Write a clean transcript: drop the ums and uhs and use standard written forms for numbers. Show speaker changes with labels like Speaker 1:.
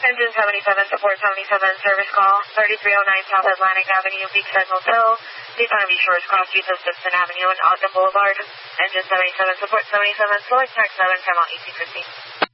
Speaker 1: Engine 77, support 77, service call, 3309 South Atlantic Avenue, Beachside Hotel, Daytona Beach Shores, Cross Streets of Simpson Avenue and Ogden Boulevard. Engine 77, support 77, select track 7, time out 1850.